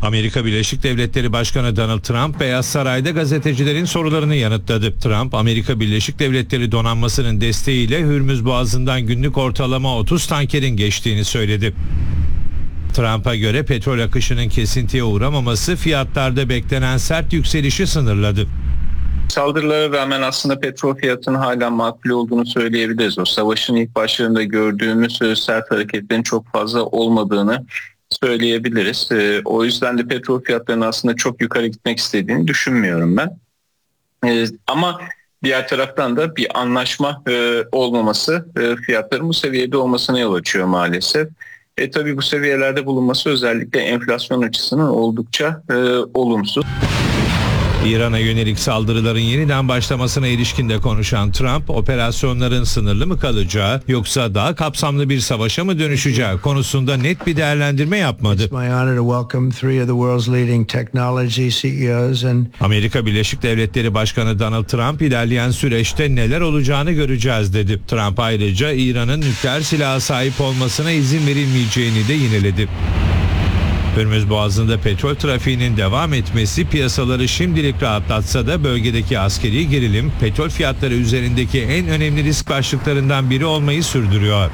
Amerika Birleşik Devletleri Başkanı Donald Trump, Beyaz Saray'da gazetecilerin sorularını yanıtladı. Trump, Amerika Birleşik Devletleri donanmasının desteğiyle Hürmüz Boğazı'ndan günlük ortalama 30 tankerin geçtiğini söyledi. Trump'a göre petrol akışının kesintiye uğramaması fiyatlarda beklenen sert yükselişi sınırladı. Saldırılara rağmen aslında petrol fiyatının hala makul olduğunu söyleyebiliriz. O savaşın ilk başlarında gördüğümüz sert hareketlerin çok fazla olmadığını söyleyebiliriz. O yüzden de petrol fiyatlarının aslında çok yukarı gitmek istediğini düşünmüyorum ben. Ama diğer taraftan da bir anlaşma olmaması fiyatların bu seviyede olmasına yol açıyor maalesef. Tabii bu seviyelerde bulunması özellikle enflasyon açısından oldukça olumsuz. İran'a yönelik saldırıların yeniden başlamasına ilişkin de konuşan Trump, operasyonların sınırlı mı kalacağı yoksa daha kapsamlı bir savaşa mı dönüşeceği konusunda net bir değerlendirme yapmadı. Amerika Birleşik Devletleri Başkanı Donald Trump, ilerleyen süreçte neler olacağını göreceğiz dedi. Trump ayrıca İran'ın nükleer silaha sahip olmasına izin verilmeyeceğini de yineledi. Hürmüz Boğazı'nda petrol trafiğinin devam etmesi piyasaları şimdilik rahatlatsa da bölgedeki askeri gerilim petrol fiyatları üzerindeki en önemli risk başlıklarından biri olmayı sürdürüyor.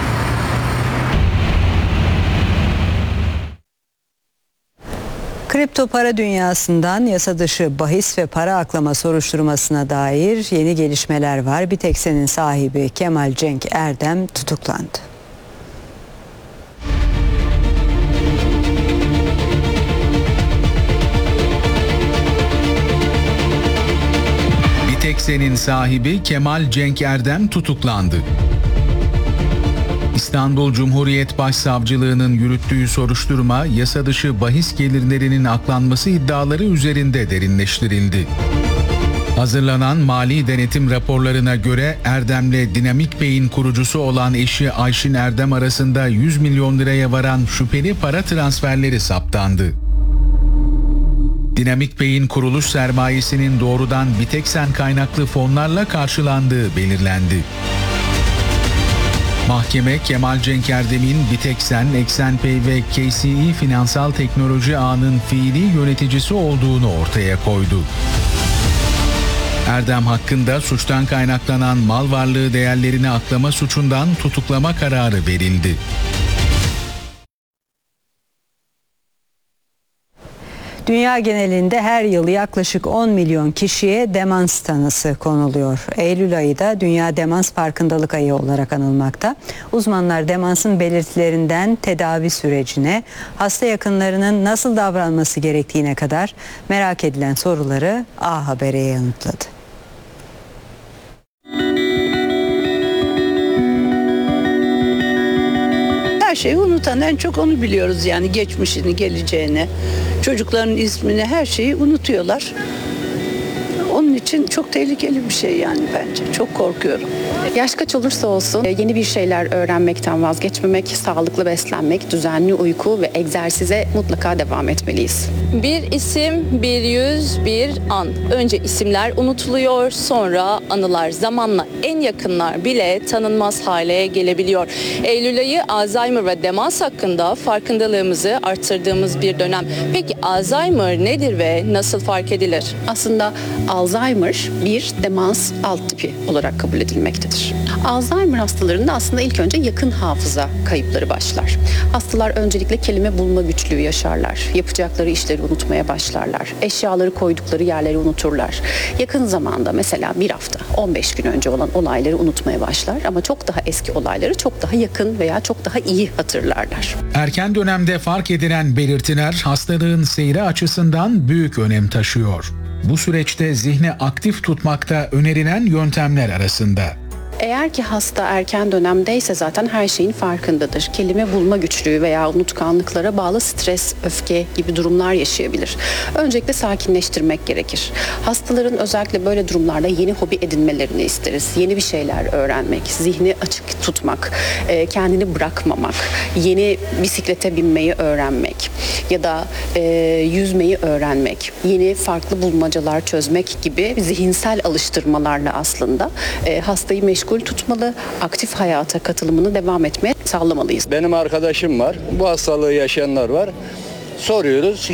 Kripto para dünyasından yasa dışı bahis ve para aklama soruşturmasına dair yeni gelişmeler var. Bitex'in sahibi Kemal Cenk Erdem tutuklandı. Bitex'in sahibi Kemal Cenk Erdem tutuklandı. İstanbul Cumhuriyet Başsavcılığı'nın yürüttüğü soruşturma yasa dışı bahis gelirlerinin aklanması iddiaları üzerinde derinleştirildi. Hazırlanan mali denetim raporlarına göre Erdem'le Dinamik Bey'in kurucusu olan eşi Ayşin Erdem arasında 100 milyon liraya varan şüpheli para transferleri saptandı. Dinamik Bey'in kuruluş sermayesinin doğrudan Bitex'ten kaynaklı fonlarla karşılandığı belirlendi. Mahkeme Kemal Cenk Erdem'in Bitex'ten, Exenpay ve KCE Finansal Teknoloji Ağı'nın fiili yöneticisi olduğunu ortaya koydu. Erdem hakkında suçtan kaynaklanan mal varlığı değerlerini aklama suçundan tutuklama kararı verildi. Dünya genelinde her yıl yaklaşık 10 milyon kişiye demans tanısı konuluyor. Eylül ayı da Dünya Demans Farkındalık Ayı olarak anılmakta. Uzmanlar demansın belirtilerinden tedavi sürecine, hasta yakınlarının nasıl davranması gerektiğine kadar merak edilen soruları A Haber'e yanıtladı. Her şeyi unutan, en çok onu biliyoruz yani, geçmişini, geleceğini, çocukların ismini, her şeyi unutuyorlar. Onun için çok tehlikeli bir şey yani bence. Çok korkuyorum. Yaş kaç olursa olsun yeni bir şeyler öğrenmekten vazgeçmemek, sağlıklı beslenmek, düzenli uyku ve egzersize mutlaka devam etmeliyiz. Bir isim, bir yüz, bir an. Önce isimler unutuluyor, sonra anılar. Zamanla en yakınlar bile tanınmaz hale gelebiliyor. Eylül ayı Alzheimer ve demans hakkında farkındalığımızı arttırdığımız bir dönem. Peki Alzheimer nedir ve nasıl fark edilir? Aslında Alzheimer bir demans alt tipi olarak kabul edilmektedir. Alzheimer hastalarında aslında ilk önce yakın hafıza kayıpları başlar. Hastalar öncelikle kelime bulma güçlüğü yaşarlar. Yapacakları işleri unutmaya başlarlar. Eşyaları koydukları yerleri unuturlar. Yakın zamanda mesela bir hafta, 15 gün önce olan olayları unutmaya başlar ama çok daha eski olayları çok daha yakın veya çok daha iyi hatırlarlar. Erken dönemde fark edilen belirtiler hastalığın seyri açısından büyük önem taşıyor. Bu süreçte zihni aktif tutmakta önerilen yöntemler arasında. Eğer ki hasta erken dönemdeyse zaten her şeyin farkındadır. Kelime bulma güçlüğü veya unutkanlıklara bağlı stres, öfke gibi durumlar yaşayabilir. Öncelikle sakinleştirmek gerekir. Hastaların özellikle böyle durumlarda yeni hobi edinmelerini isteriz. Yeni bir şeyler öğrenmek, zihni açık tutmak, kendini bırakmamak, yeni bisiklete binmeyi öğrenmek ya da yüzmeyi öğrenmek, yeni farklı bulmacalar çözmek gibi zihinsel alıştırmalarla aslında hastayı meşgul tutmalı, aktif hayata katılımını devam etmeye sağlamalıyız. Benim arkadaşım var, bu hastalığı yaşayanlar var. Soruyoruz.